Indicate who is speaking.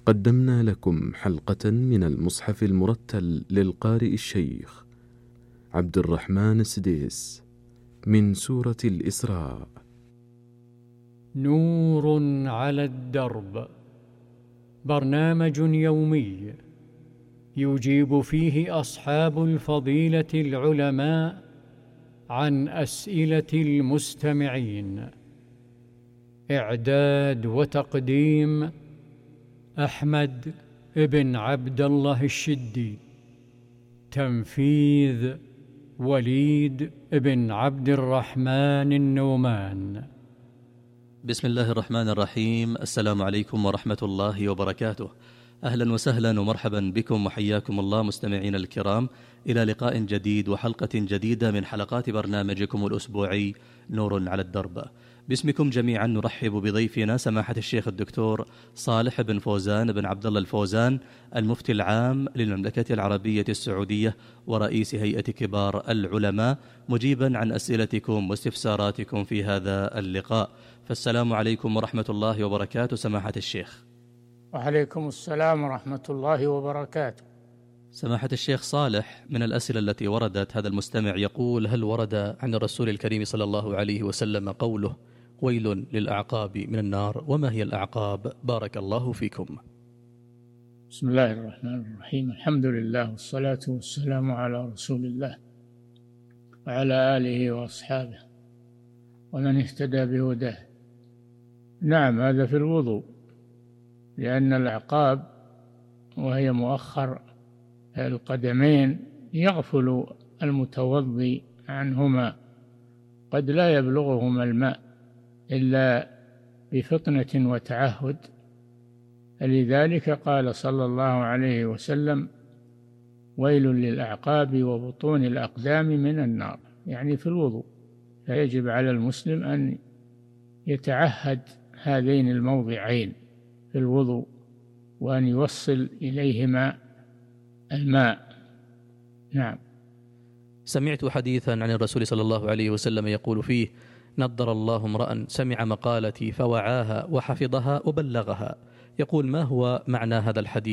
Speaker 1: قدمنا لكم حلقة من المصحف المرتل للقارئ الشيخ عبد الرحمن السديس من سورة الإسراء.
Speaker 2: نور على الدرب، برنامج يومي يجيب فيه أصحاب الفضيلة العلماء عن أسئلة المستمعين. إعداد وتقديم أحمد بن عبد الله الشدي. تنفيذ وليد بن عبد الرحمن النومان.
Speaker 3: بسم الله الرحمن الرحيم. السلام عليكم ورحمة الله وبركاته. أهلا وسهلا ومرحبا بكم وحياكم الله مستمعين الكرام إلى لقاء جديد وحلقة جديدة من حلقات برنامجكم الأسبوعي نور على الدرب. باسمكم جميعا نرحب بضيفنا سماحة الشيخ الدكتور صالح بن فوزان بن عبد الله الفوزان، المفتي العام للمملكة العربية السعودية ورئيس هيئة كبار العلماء، مجيبا عن أسئلتكم واستفساراتكم في هذا اللقاء. فالسلام عليكم ورحمة الله وبركاته سماحة الشيخ.
Speaker 4: وعليكم السلام ورحمة الله وبركاته.
Speaker 3: سماحة الشيخ صالح، من الأسئلة التي وردت هذا المستمع يقول: هل ورد عن الرسول الكريم صلى الله عليه وسلم قوله ويل للأعقاب من النار؟ وما هي الأعقاب؟ بارك الله فيكم.
Speaker 4: بسم الله الرحمن الرحيم. الحمد لله والصلاة والسلام على رسول الله وعلى آله وأصحابه ومن اهتدى بهداه. نعم، هذا في الوضوء، لأن الأعقاب وهي مؤخر القدمين يغفل المتوضي عنهما، قد لا يبلغهما الماء إلا بفطنة وتعهد، لذلك قال صلى الله عليه وسلم: ويل للأعقاب وبطون الأقدام من النار، يعني في الوضوء. فيجب على المسلم أن يتعهد هذين الموضعين في الوضوء وأن يوصل إليهما الماء. نعم.
Speaker 3: سمعت حديثا عن الرسول صلى الله عليه وسلم يقول فيه: نضر الله امرأ سمع مقالتي فوعاها وحفظها وبلغها. يقول: ما هو معنى هذا الحديث؟